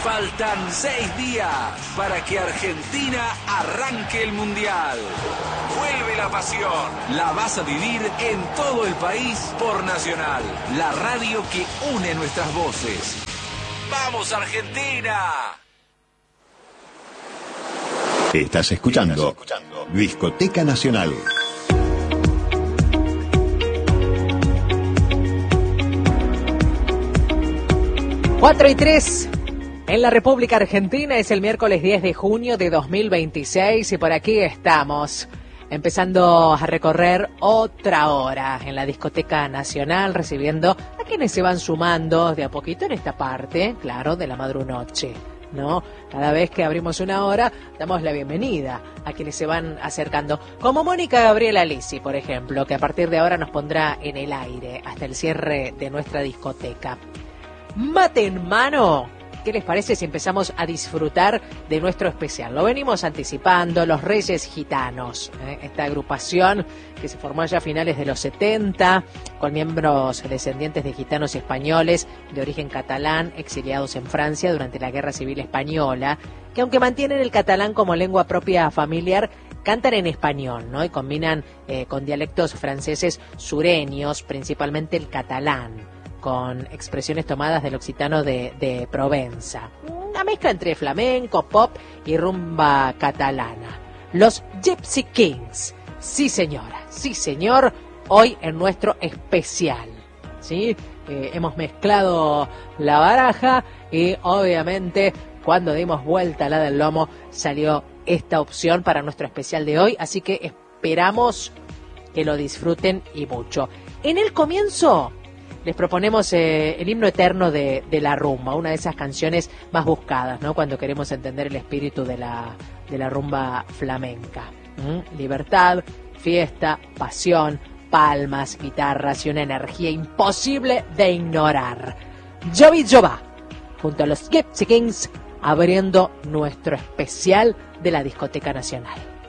Faltan 6 días para que Argentina arranque el Mundial. Vuelve la pasión. La vas a vivir en todo el país por Nacional, la radio que une nuestras voces. ¡Vamos, Argentina! Estás escuchando Discoteca Nacional. Cuatro y 3 en la República Argentina. Es el miércoles 10 de junio de 2026 y por aquí estamos, empezando a recorrer otra hora en la Discoteca Nacional, recibiendo a quienes se van sumando de a poquito en esta parte, claro, de la madrunoche, ¿no? Cada vez que abrimos una hora, damos la bienvenida a quienes se van acercando, como Mónica Gabriela Lisi, por ejemplo, que a partir de ahora nos pondrá en el aire hasta el cierre de nuestra discoteca. Mate en mano, ¿qué les parece si empezamos a disfrutar de nuestro especial? Lo venimos anticipando, los Reyes Gitanos, esta agrupación que se formó ya a finales de los 70, con miembros descendientes de gitanos españoles de origen catalán, exiliados en Francia durante la Guerra Civil Española, que aunque mantienen el catalán como lengua propia familiar, cantan en español, ¿no? Y combinan con dialectos franceses sureños, principalmente el catalán, con expresiones tomadas del occitano de Provenza. Una mezcla entre flamenco, pop y rumba catalana. Los Gypsy Kings. Sí, señora, sí, señor. Hoy en nuestro especial, ¿sí? Hemos mezclado la baraja y obviamente cuando dimos vuelta a la del lomo salió esta opción para nuestro especial de hoy. Así que esperamos que lo disfruten y mucho. En el comienzo les proponemos el himno eterno de la rumba, una de esas canciones más buscadas, ¿no? Cuando queremos entender el espíritu de la rumba flamenca. Libertad, fiesta, pasión, palmas, guitarras y una energía imposible de ignorar. Jovi Jova, junto a los Gypsy Kings, abriendo nuestro especial de la Discoteca Nacional.